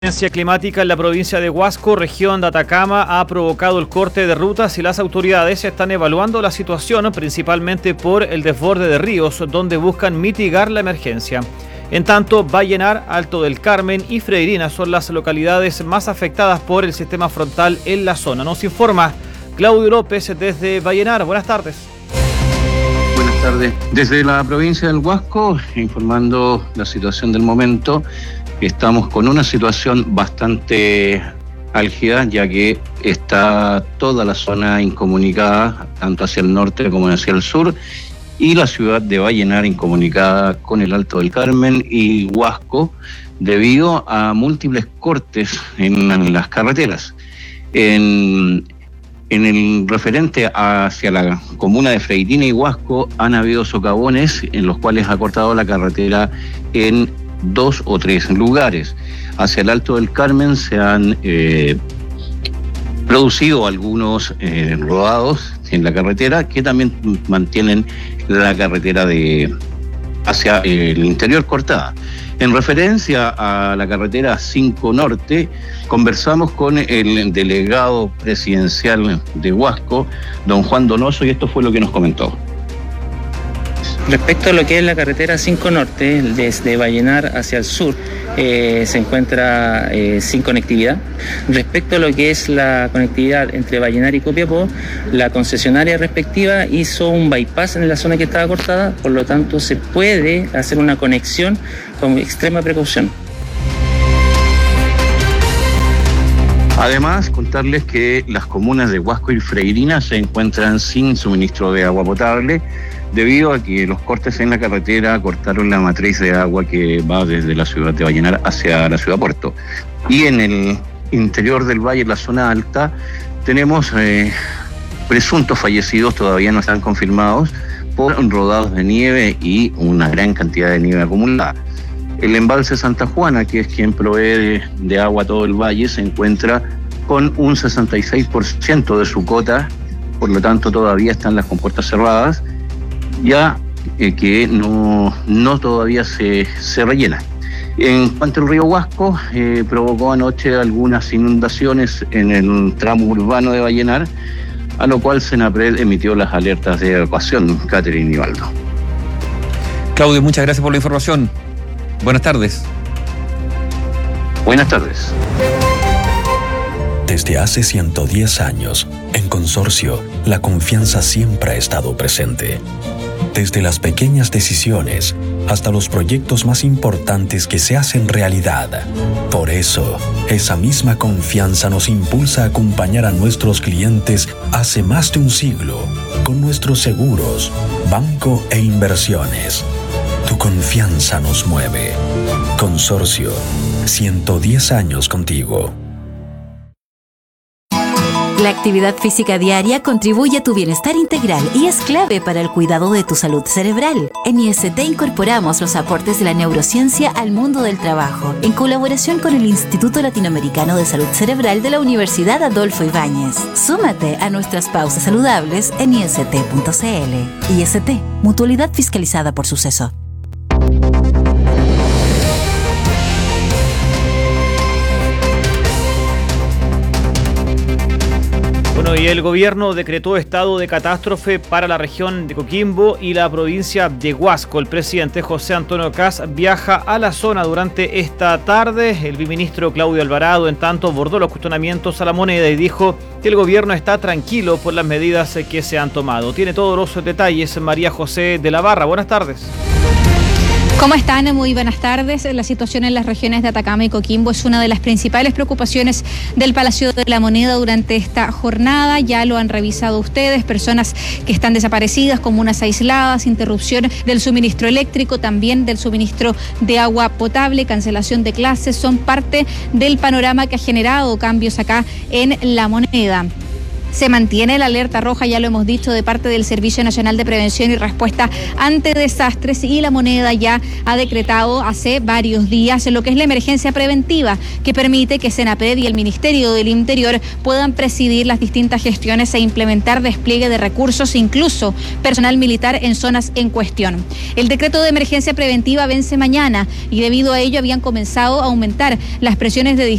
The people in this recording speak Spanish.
La emergencia climática en la provincia de Huasco, región de Atacama, ha provocado el corte de rutas y las autoridades están evaluando la situación, principalmente por el desborde de ríos, donde buscan mitigar la emergencia. En tanto, Vallenar, Alto del Carmen y Freirina son las localidades más afectadas por el sistema frontal en la zona. Nos informa Claudio López desde Vallenar. Buenas tardes. Buenas tardes. Desde la provincia del Huasco, informando la situación del momento. Estamos con una situación bastante álgida, ya que está toda la zona incomunicada, tanto hacia el norte como hacia el sur, y la ciudad de Vallenar incomunicada con el Alto del Carmen y Huasco, debido a múltiples cortes en las carreteras. En el referente hacia la comuna de Freirina y Huasco han habido socavones en los cuales ha cortado la carretera en 2 o 3 lugares. Hacia el Alto del Carmen se han producido algunos rodados en la carretera que también mantienen la carretera hacia el interior cortada. En referencia a la carretera 5 Norte, conversamos con el delegado presidencial de Huasco, don Juan Donoso, y esto fue lo que nos comentó. Respecto a lo que es la carretera 5 Norte, desde Vallenar hacia el sur, se encuentra sin conectividad. Respecto a lo que es la conectividad entre Vallenar y Copiapó, la concesionaria respectiva hizo un bypass en la zona que estaba cortada, por lo tanto se puede hacer una conexión con extrema precaución. Además, contarles que las comunas de Huasco y Freirina se encuentran sin suministro de agua potable, debido a que los cortes en la carretera cortaron la matriz de agua que va desde la ciudad de Vallenar hacia la ciudad Puerto. Y en el interior del valle, en la zona alta, tenemos presuntos fallecidos, todavía no están confirmados, por rodados de nieve y una gran cantidad de nieve acumulada. El embalse Santa Juana, que es quien provee de agua a todo el valle, se encuentra con un 66% de su cota, por lo tanto todavía están las compuertas cerradas, ya que no todavía se rellena. En cuanto al río Huasco, provocó anoche algunas inundaciones en el tramo urbano de Vallenar, a lo cual Senapred emitió las alertas de evacuación. Catherine y Valdo. Claudio, muchas gracias por la información. Buenas tardes. Buenas tardes. Desde hace 110 años, en Consorcio, la confianza siempre ha estado presente. Desde las pequeñas decisiones hasta los proyectos más importantes que se hacen realidad. Por eso, esa misma confianza nos impulsa a acompañar a nuestros clientes hace más de un siglo con nuestros seguros, banco e inversiones. Tu confianza nos mueve. Consorcio, 110 años contigo. La actividad física diaria contribuye a tu bienestar integral y es clave para el cuidado de tu salud cerebral. En IST incorporamos los aportes de la neurociencia al mundo del trabajo, en colaboración con el Instituto Latinoamericano de Salud Cerebral de la Universidad Adolfo Ibáñez. Súmate a nuestras pausas saludables en ist.cl. IST, mutualidad fiscalizada por Suceso. Bueno, y el gobierno decretó estado de catástrofe para la región de Coquimbo y la provincia de Huasco. El presidente José Antonio Kast viaja a la zona durante esta tarde. El viceministro Claudio Alvarado, en tanto, abordó los cuestionamientos a la moneda y dijo que el gobierno está tranquilo por las medidas que se han tomado. Tiene todos los detalles María José de la Barra. Buenas tardes. ¿Cómo están? Muy buenas tardes. La situación en las regiones de Atacama y Coquimbo es una de las principales preocupaciones del Palacio de la Moneda durante esta jornada. Ya lo han revisado ustedes, personas que están desaparecidas, comunas aisladas, interrupción del suministro eléctrico, también del suministro de agua potable, cancelación de clases, son parte del panorama que ha generado cambios acá en la moneda. Se mantiene la alerta roja, ya lo hemos dicho, de parte del Servicio Nacional de Prevención y Respuesta ante Desastres, y la Moneda ya ha decretado hace varios días lo que es la emergencia preventiva, que permite que Senapred y el Ministerio del Interior puedan presidir las distintas gestiones e implementar despliegue de recursos, incluso personal militar en zonas en cuestión. El decreto de emergencia preventiva vence mañana y debido a ello habían comenzado a aumentar las presiones de